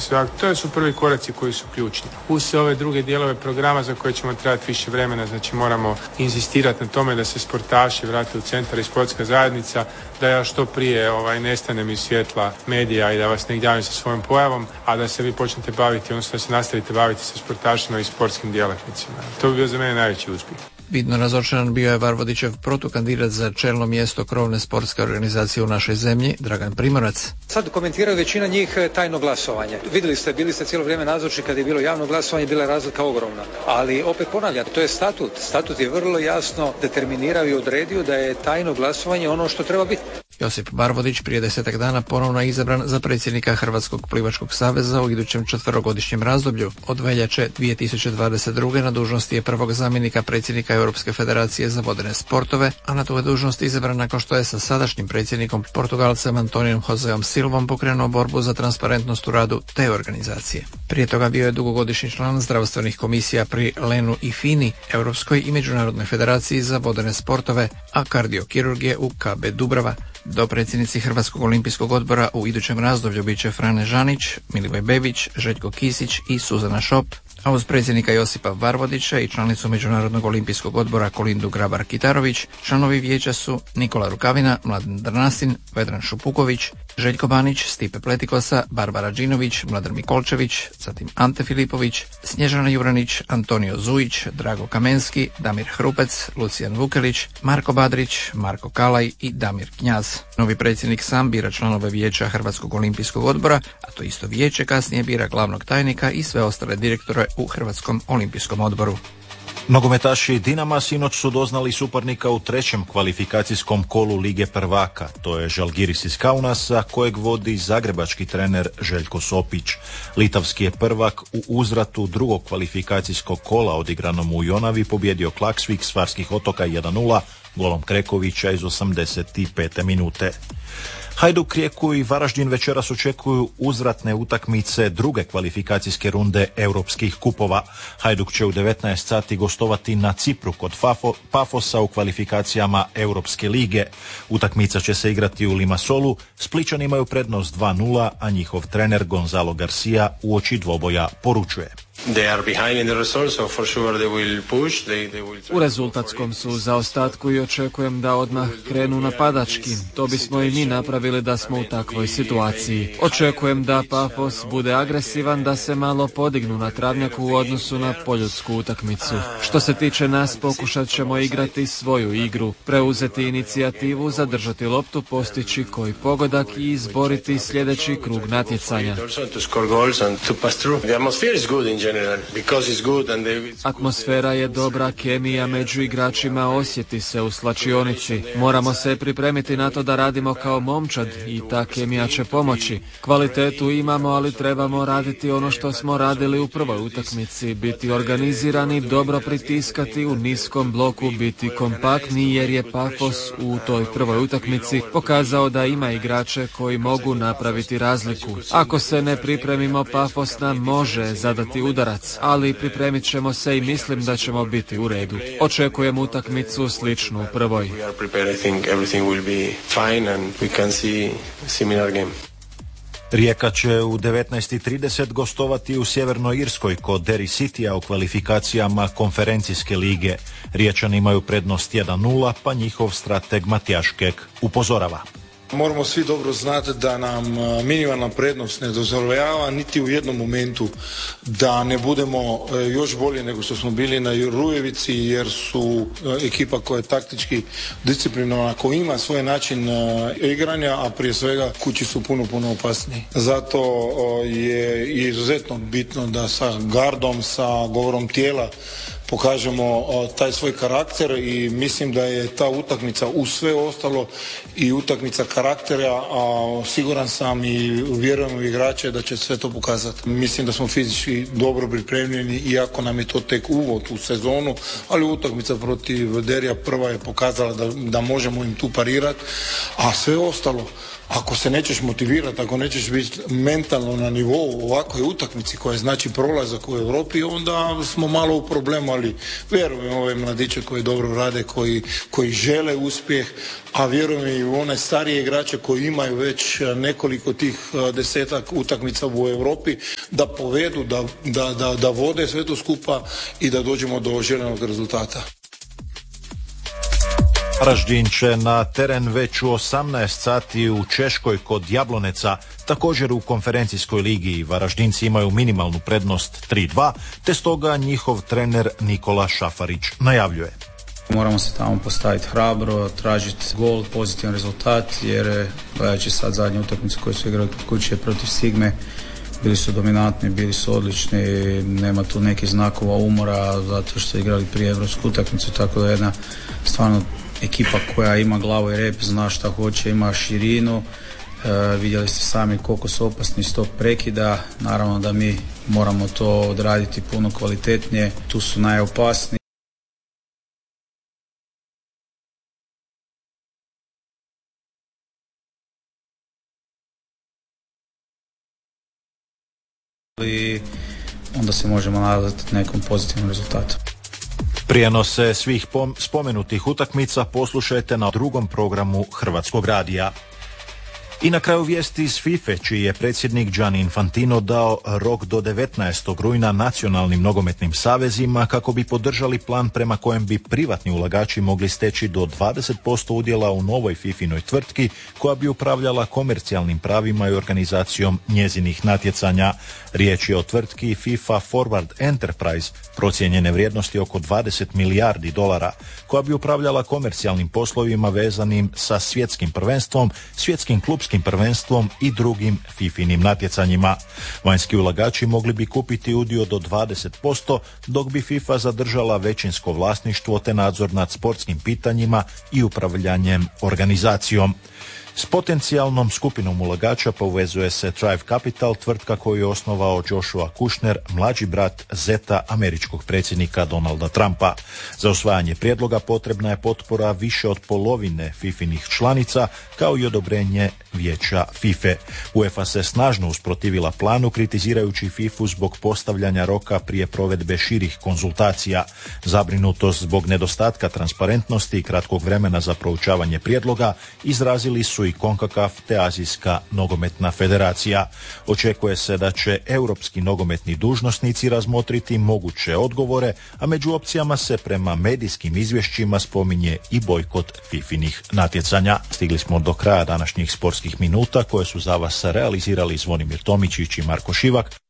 sve. To su prvi koraci koji su ključni. Uz sve ove druge dijelove programa za koje ćemo trebati više vremena, znači moramo inzistirati na tome da se sportaši vrate u centar i sportska zajednica, da ja što prije nestanem iz svjetla medija i da vas ne gnjavim sa svojom pojavom, a da se vi počnete baviti, odnosno da se nastavite baviti sa sportašima i sportskim djelatnicima. To bi bio za mene najveći uspjeh. Vidno razočaran bio je Varvodićev protukandidat za čelno mjesto krovne sportske organizacije u našoj zemlji, Dragan Primorac. Sad komentiraju većina njih tajno glasovanje. Bili ste cijelo vrijeme nazočni kad je bilo javno glasovanje, bila je razlika ogromna. Ali opet ponavljam, to je statut. Statut je vrlo jasno determinirao i odredio da je tajno glasovanje ono što treba biti. Josip Varvodić prije 10 dana ponovno je izabran za predsjednika Hrvatskog plivačkog saveza u idućem 4-godišnjem razdoblju. Od veljače 2022. na dužnosti je prvog zamjenika predsjednika Europske federacije za vodene sportove, a na tu je dužnost izabran nakon što je sa sadašnjim predsjednikom Portugalcem Antonijom Joseom Silvom pokrenuo borbu za transparentnost u radu te organizacije. Prije toga bio je dugogodišnji član zdravstvenih komisija pri Lenu i FINI, Europskoj i Međunarodnoj federaciji za vodene sportove, a kardiokirurgije u KB Dubrava. Dopredsjednici Hrvatskog olimpijskog odbora u idućem razdoblju bit će Frane Žanić, Milivoj Bebić, Željko Kisić i Suzana Šop, a uz predsjednika Josipa Varvodića i članicu Međunarodnog olimpijskog odbora Kolindu Grabar-Kitarović, članovi vijeća su Nikola Rukavina, Mladen Drnasin, Vedran Šupuković, Željko Banić, Stipe Pletikosa, Barbara Đinović, Mladen Mikolčević, zatim Ante Filipović, Snježana Juranić, Antonio Zujić, Drago Kamenski, Damir Hrupec, Lucijan Vukelić, Marko Badrić, Marko Kalaj i Damir Knjaz. Novi predsjednik sam bira članove vijeća Hrvatskog olimpijskog odbora, a to isto vijeće kasnije bira glavnog tajnika i sve ostale direktore u Hrvatskom olimpijskom odboru. Nogometaši Dinama sinoć su doznali suparnika u trećem kvalifikacijskom kolu Lige prvaka. To je Žalgiris iz Kaunasa, kojeg vodi zagrebački trener Željko Sopić. Litavski je prvak u uzvratu drugog kvalifikacijskog kola odigranom u Jonavi pobjedio Klaksvik s Farskih otoka 1-0 golom Krekovića iz 85. minute. Hajduk, Rijeku i Varaždin večeras očekuju uzvratne utakmice druge kvalifikacijske runde europskih kupova. Hajduk će u 19 sati gostovati na Cipru kod Pafosa u kvalifikacijama Europske lige. Utakmica će se igrati u Limassolu. Splićani imaju prednost 2-0, a njihov trener Gonzalo Garcia uoči dvoboja poručuje: U rezultatskom su zaostatku i očekujem da odmah krenu napadački. To bismo i mi napravili da smo u takvoj situaciji. Očekujem da Pafos bude agresivan, da se malo podignu na travnjaku u odnosu na poljudsku utakmicu. Što se tiče nas, pokušat ćemo igrati svoju igru, preuzeti inicijativu, zadržati loptu, postići koji pogodak i izboriti sljedeći krug natjecanja. Atmosfera je dobra, kemija među igračima osjeti se u slačionici. Moramo se pripremiti na to da radimo kao momčad i ta kemija će pomoći. Kvalitetu imamo, ali trebamo raditi ono što smo radili u prvoj utakmici. Biti organizirani, dobro pritiskati u niskom bloku, biti kompaktni jer je Pafos u toj prvoj utakmici pokazao da ima igrače koji mogu napraviti razliku. Ako se ne pripremimo, Pafos nam može zadati udarac, ali pripremit ćemo se i mislim da ćemo biti u redu. Očekujem utakmicu sličnu prvoj. Rijeka će u 19:30 gostovati u Sjevernoj Irskoj kod Derry Citya u kvalifikacijama konferencijske lige. Riječani imaju prednost 1-0, pa njihov strateg Matijaš Kek upozorava: Moramo svi dobro znati da nam minimalna prednost ne dozvoljava niti u jednom momentu da ne budemo još bolje nego što smo bili na Rujevici, jer su ekipa koja je taktički disciplinovana, koja ima svoj način igranja, a prije svega kući su puno opasniji. Zato je izuzetno bitno da sa gardom, sa govorom tijela pokažemo taj svoj karakter i mislim da je ta utakmica uz sve ostalo i utakmica karaktera, a siguran sam i vjerujem u igrače da će sve to pokazati. Mislim da smo fizički dobro pripremljeni, iako nam je to tek uvod u sezonu, ali utakmica protiv Derija prva je pokazala da možemo im tu parirati, a sve ostalo Ako se nećeš motivirati, ako nećeš biti mentalno na nivou ovakvoj utakmici koja znači prolazak u Europi, onda smo malo u problemu, ali vjerujem ove mladiće koji dobro rade, koji žele uspjeh, a vjerujem i u one starije igrače koji imaju već nekoliko tih desetak utakmica u Europi, da povedu, da vode sve to skupa i da dođemo do željenog rezultata. Varaždin će na teren već u 18 sati u Češkoj kod Jabloneca, također u konferencijskoj ligi. Varaždinci imaju minimalnu prednost 3-2, te stoga njihov trener Nikola Šafarić najavljuje. Moramo se tamo postaviti hrabro, tražiti gol, pozitivan rezultat, jer gledajući sad zadnju utakmicu koju su igrali kod kuće protiv Sigme, bili su dominantni, bili su odlični, nema tu nekih znakova umora zato što su igrali prije evropsku utakmicu, tako da jedna stvarno ekipa koja ima glavu i rep, zna šta hoće, ima širinu. Vidjeli ste sami koliko su opasni iz tog prekida. Naravno da mi moramo to odraditi puno kvalitetnije. Tu su najopasniji. I onda se možemo nadati nekom pozitivnom rezultatu. Prijenose svih spomenutih utakmica poslušajte na drugom programu Hrvatskog radija. I na kraju vijesti iz FIFA, čiji je predsjednik Gianni Infantino dao rok do 19. rujna nacionalnim nogometnim savezima kako bi podržali plan prema kojem bi privatni ulagači mogli steći do 20% udjela u novoj FIFA-inoj tvrtki koja bi upravljala komercijalnim pravima i organizacijom njezinih natjecanja. Riječ je o tvrtki FIFA Forward Enterprise, procijenjene vrijednosti oko 20 milijardi dolara, koja bi upravljala komercijalnim poslovima vezanim sa svjetskim prvenstvom, svjetskim klubskim prvenstvom i drugim FIFA-inim natjecanjima. Vanjski ulagači mogli bi kupiti udio do 20%, dok bi FIFA zadržala većinsko vlasništvo te nadzor nad sportskim pitanjima i upravljanjem organizacijom. S potencijalnom skupinom ulagača povezuje se Thrive Capital, tvrtka koju je osnovao Joshua Kushner, mlađi brat zeta američkog predsjednika Donalda Trumpa. Za usvajanje prijedloga potrebna je potpora više od polovine FIFA-inih članica, kao i odobrenje vijeća FIFA. UEFA se snažno usprotivila planu, kritizirajući FIFA zbog postavljanja roka prije provedbe širih konzultacija. Zabrinutost zbog nedostatka transparentnosti i kratkog vremena za proučavanje prijedloga izrazili su i CONCACAF te Azijska nogometna federacija. Očekuje se da će europski nogometni dužnosnici razmotriti moguće odgovore, a među opcijama se prema medijskim izvješćima spominje i bojkot FIFA-inih natjecanja. Stigli smo do kraja današnjih sportskih minuta koje su za vas realizirali Zvonimir Tomičić i Marko Šivak.